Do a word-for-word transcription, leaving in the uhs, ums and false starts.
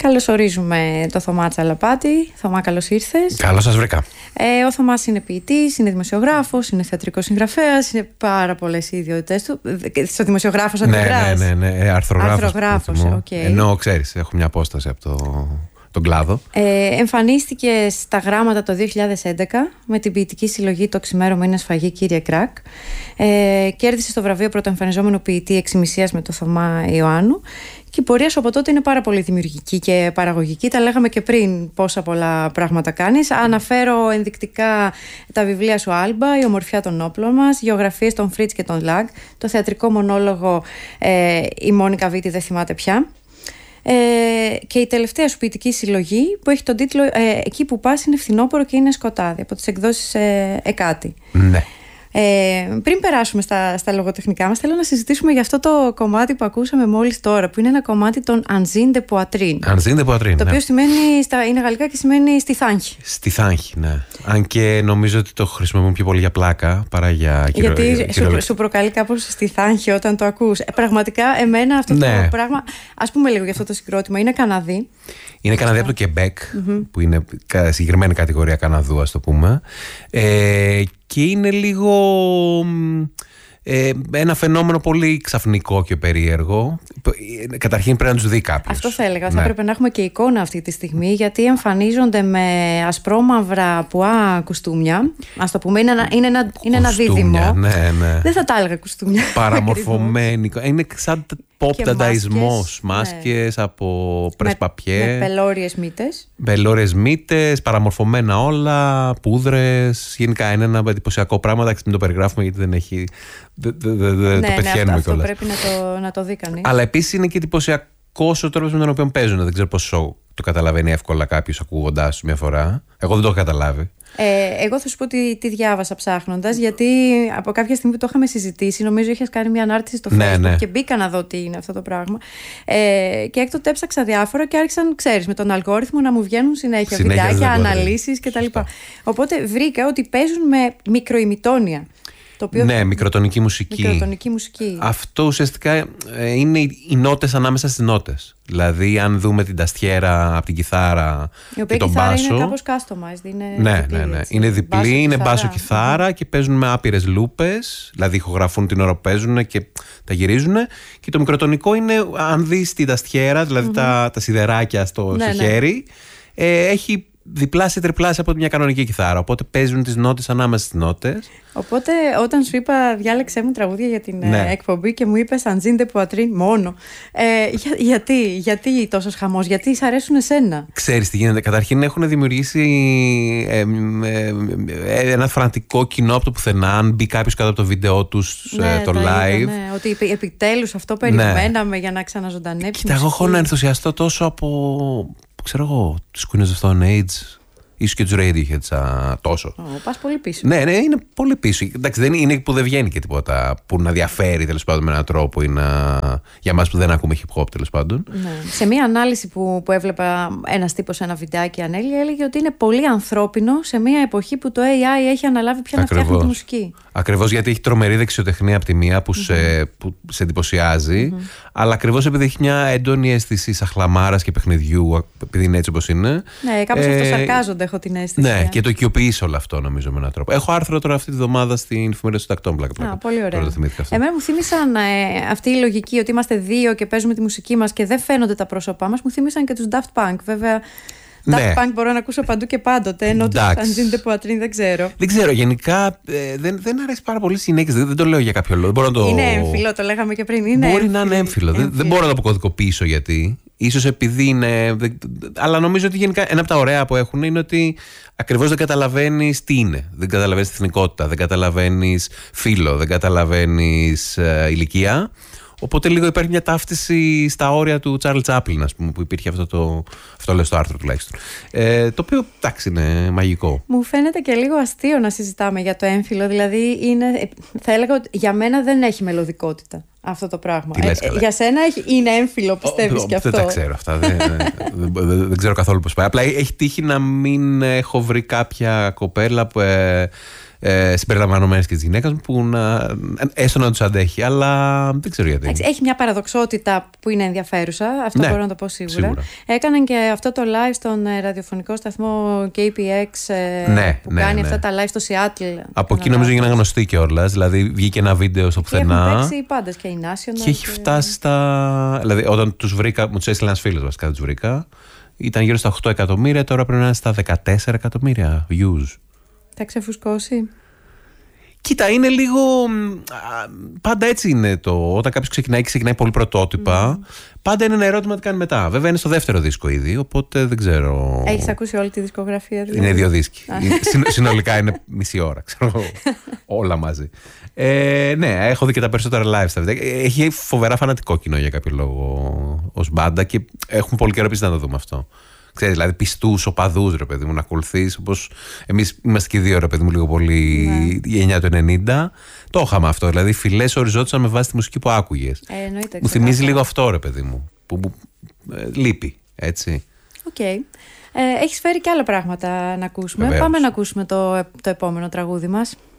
Καλωσορίζουμε το Θωμά Τσαλαπάτη. Θωμά, καλώς ήρθες. Καλώς σας βρήκα. Ε, ο Θωμάς είναι ποιητής, είναι δημοσιογράφος, είναι θεατρικός συγγραφέας, είναι πάρα πολλές οι ιδιότητες του. Στο δημοσιογράφος αντιδράς. Ναι, ναι, ναι, ναι. Αρθρογράφος. Αρθρογράφος, οκ. Okay. Ενώ ξέρεις, έχω μια απόσταση από το, τον κλάδο. Ε, εμφανίστηκε στα Γράμματα το δύο χιλιάδες έντεκα με την ποιητική συλλογή «Το ξημέρωμα είναι σφαγή, κύριε Κράκ». Ε, κέρδισε το βραβείο πρωτοεμφανιζόμενου ποιητή Εξημισίας με το Θωμά Ιωάννου. Και η πορεία σου από τότε είναι πάρα πολύ δημιουργική και παραγωγική. Τα λέγαμε και πριν πόσα πολλά πράγματα κάνεις. Αναφέρω ενδεικτικά τα βιβλία σου Άλμπα, Η ομορφιά των όπλων μας, Γεωγραφίες των Φρίτς και των Λαγκ, το θεατρικό μονόλογο ε, Η Μόνικα Βίτη δεν θυμάται πια. Ε, και η τελευταία σου ποιητική συλλογή που έχει τον τίτλο ε, «Εκεί που πας είναι φθινόπωρο και είναι σκοτάδι» από τις εκδόσεις ε, Εκάτη. Ναι. Ε, πριν περάσουμε στα, στα λογοτεχνικά μας, θέλω να συζητήσουμε για αυτό το κομμάτι που ακούσαμε μόλις τώρα, που είναι ένα κομμάτι των Anzin de Poitrine. Anzin de Poitrine, το οποίο ναι. σημαίνει, στα, είναι γαλλικά και σημαίνει στη θάγχη. Στη θάγχη, ναι. Αν και νομίζω ότι το χρησιμοποιούν πιο πολύ για πλάκα παρά για κυρο... Γιατί κυρο... σου, σου προκαλεί κάπως στη θάγχη όταν το ακούς. Ε, πραγματικά, εμένα αυτό ναι. το πράγμα. Ας πούμε λίγο για αυτό το συγκρότημα. Είναι Καναδί. Είναι Καναδί από το Κεμπέκ, mm-hmm. που είναι συγκεκριμένη κατηγορία Καναδού, ας το πούμε. Ε, και είναι λίγο ε, ένα φαινόμενο πολύ ξαφνικό και περίεργο. Καταρχήν πρέπει να τους δει κάποιος. Αυτό θα έλεγα. Ναι. Θα έπρεπε να έχουμε και εικόνα αυτή τη στιγμή, γιατί εμφανίζονται με ασπρόμαυρα πουά κουστούμια. Ας το πούμε, είναι ένα, είναι ένα, είναι ένα δίδυμο. Ναι, ναι. Δεν θα τα έλεγα κουστούμια. Παραμορφωμένοι. Είναι σαν pop δανταϊσμός. Μάσκες, ναι. από πρεσπαπιέ. Με πελώριες μύτες. Πελώριες μύτες, παραμορφωμένα όλα, πούδρες. Γενικά είναι ένα εντυπωσιακό πράγμα. Εντάξει, μην το περιγράφουμε γιατί δεν έχει. Δεν δε, δε, δε, ναι, το πετυχαίνουμε ναι, αυτό, αυτό πρέπει να το, να το δει κανείς. Αλλά επίσης είναι και εντυπωσιακός ο τρόπος με τον οποίο παίζουν. Δεν ξέρω πόσο το καταλαβαίνει εύκολα κάποιος ακούγοντάς του μια φορά. Εγώ δεν το έχω καταλάβει. Ε, εγώ θα σου πω τι, τι διάβασα ψάχνοντας, γιατί από κάποια στιγμή που το είχαμε συζητήσει, νομίζω είχες κάνει μια ανάρτηση στο ναι, Facebook ναι. και μπήκα να δω τι είναι αυτό το πράγμα. Ε, και έκτοτε έψαξα διάφορα και άρχισαν, ξέρεις, με τον αλγόριθμο να μου βγαίνουν συνέχεια, συνέχεια βιντεάκια, αναλύσεις κτλ. Οπότε βρήκα ότι παίζουν με μικροημιτόνια. Το οποίο... Ναι, μικροτονική μουσική. μικροτονική μουσική. Αυτό ουσιαστικά ε, είναι οι νότες ανάμεσα στις νότες. Δηλαδή, αν δούμε την ταστιέρα από την κιθάρα και τον μπάσο. Η κιθάρα είναι κάπως customized. Είναι ναι, διπλή, ναι, ναι. Έτσι. Είναι διπλή, μπάσο, είναι μπάσο κιθάρα mm-hmm. και παίζουν με άπειρες λούπες. Δηλαδή, ηχογραφούν την ώρα που παίζουν και τα γυρίζουν. Και το μικροτονικό είναι, αν δεις την ταστιέρα, δηλαδή mm-hmm. τα, τα σιδεράκια στο, ναι, στο ναι. χέρι, ε, έχει διπλάσια τριπλάσια από μια κανονική κιθάρα. Οπότε παίζουν τις νότες ανάμεσα στις νότες. Οπότε όταν σου είπα διάλεξέ μου τραγούδια για την ναι. εκπομπή και μου είπες Anzin de Poitrine μόνο. Ε, για, γιατί, γιατί τόσος χαμός, γιατί σ' αρέσουν εσένα? Ξέρεις τι γίνεται. Καταρχήν έχουν δημιουργήσει ε, ε, ε, ένα φανατικό κοινό από το πουθενά. Αν μπει κάποιος κάτω από το βίντεο τους ναι, το live. Είδα, ναι. Ότι επιτέλους αυτό περιμέναμε ναι. για να ξαναζωντανέψει. Κοίτα, εγώ έχω να ενθουσιαστώ τόσο από, ξέρω εγώ, τους Queens of Stone Age. Ίσως και τους Radiohead τόσο. Oh, πας πολύ πίσω. Ναι, ναι, είναι πολύ πίσω. Εντάξει, δεν είναι που δεν βγαίνει και τίποτα που να διαφέρει τέλος πάντων με έναν τρόπο ή να... για εμάς που δεν ακούμε hip hop τέλος πάντων. Ναι. Σε μία ανάλυση που, που έβλεπα ένας τύπος σε ένα βιντεάκι ανέλυε, έλεγε ότι είναι πολύ ανθρώπινο σε μία εποχή που το έι άι έχει αναλάβει πια να φτιάχνει τη μουσική. Ακριβώς, γιατί έχει τρομερή δεξιοτεχνία από τη μία που, mm-hmm. σε, που σε εντυπωσιάζει, mm-hmm. αλλά ακριβώς επειδή έχει μια έντονη αίσθηση σαχλαμάρας και παιχνιδιού, επειδή είναι έτσι όπως είναι. Ναι, κάπως ε, αυτοσαρκάζονται, έχω την αίσθηση. Ναι, και το οικειοποιείς όλο αυτό νομίζω με έναν τρόπο. Έχω άρθρο τώρα αυτή τη βδομάδα στην εφημερίδα του Τακτών. Πλάκα, Α, πολύ ωραία. Εμένα μου θύμισαν ε, αυτή η λογική ότι είμαστε δύο και παίζουμε τη μουσική μας και δεν φαίνονται τα πρόσωπά μας. Μου θύμισαν και τους Daft Punk, βέβαια. Ναι. Daft Punk μπορώ να ακούσω παντού και πάντοτε, ενώ τους Anzin de Poitrine δεν ξέρω. Δεν ξέρω, γενικά ε, δεν, δεν αρέσει πάρα πολύ στις γυναίκες, δεν, δεν το λέω για κάποιο λόγο. Μπορώ να το... Είναι έμφυλο, το λέγαμε και πριν. Είναι μπορεί έμφυλο. να είναι έμφυλο, δεν, δεν μπορώ να το αποκωδικοποιήσω γιατί. Ίσως επειδή είναι. Δεν, αλλά νομίζω ότι γενικά ένα από τα ωραία που έχουν είναι ότι ακριβώς δεν καταλαβαίνεις τι είναι. Δεν καταλαβαίνεις την εθνικότητα, δεν καταλαβαίνεις φύλο, δεν καταλαβαίνεις ε, ηλικία. Οπότε λίγο υπάρχει μια ταύτιση στα όρια του Τσάρλ Τσάπλιν, ας πούμε, που υπήρχε αυτό το. Αυτό λέω στο άρθρο τουλάχιστον. Ε, το οποίο εντάξει είναι μαγικό. Μου φαίνεται και λίγο αστείο να συζητάμε για το έμφυλο. Δηλαδή, είναι, θα έλεγα ότι για μένα δεν έχει μελωδικότητα αυτό το πράγμα. Τι λες, ε, για σένα έχει, είναι έμφυλο, πιστεύεις oh, κι αυτό? Δεν τα ξέρω αυτά. δεν, δεν, δεν, δεν ξέρω καθόλου πώς πάει. Απλά έχει τύχει να μην έχω βρει κάποια κοπέλα που. Ε, ε, συμπεριλαμβανομένες και της γυναίκας μου, που να, έστω να τους αντέχει, αλλά δεν ξέρω γιατί. Έχει μια παραδοξότητα που είναι ενδιαφέρουσα, αυτό ναι, μπορώ να το πω σίγουρα. σίγουρα. Έκαναν και αυτό το live στον ε, ραδιοφωνικό σταθμό κέι πι εξ ε, ναι, που ναι, κάνει ναι. αυτά τα live στο Σιάτλ. Από εκεί νομίζω έγιναν γνωστοί κιόλας, δηλαδή βγήκε ένα βίντεο στο πουθενά. Έχουν παίξει πάντες και οι National. Και έχει φτάσει στα. Δηλαδή, όταν τους βρήκα, μου τους έστειλε ένας φίλος βασικά, τους βρήκα. Ήταν γύρω στα οκτώ εκατομμύρια, τώρα πρέπει να είναι στα δεκατέσσερα εκατομμύρια views. Θα ξεφουσκώσει. Κοίτα, είναι λίγο. Πάντα έτσι είναι το. Όταν κάποιος ξεκινάει και ξεκινάει πολύ πρωτότυπα, mm. πάντα είναι ένα ερώτημα τι κάνει μετά. Βέβαια είναι στο δεύτερο δίσκο ήδη, οπότε δεν ξέρω. Έχεις ακούσει όλη τη δισκογραφία, δηλαδή? Είναι δύο δίσκοι. Συνολικά είναι μισή ώρα, ξέρω εγώ. Όλα μαζί. Ε, ναι, έχω δει και τα περισσότερα live στα βιντεο. Έχει φοβερά φανατικό κοινό για κάποιο λόγο ως μπάντα και έχουμε πολύ καιρό επίσης να το δούμε αυτό. Ξέρεις, δηλαδή πιστούς οπαδούς, ρε παιδί μου, να ακολουθείς. Όπως εμείς είμαστε και δύο, ρε παιδί μου, λίγο πολύ ναι. η γενιά του ενενήντα. Το είχαμε αυτό. Δηλαδή, οι φυλές οριζόντουσαν με βάση τη μουσική που άκουγες. Ε, εννοείται, μου θυμίζει λίγο αυτό, ρε παιδί μου. Που, που ε, λείπει, έτσι. Οκ. Okay. Ε, έχεις φέρει και άλλα πράγματα να ακούσουμε. Βεβαίως. Πάμε να ακούσουμε το, το επόμενο τραγούδι μας.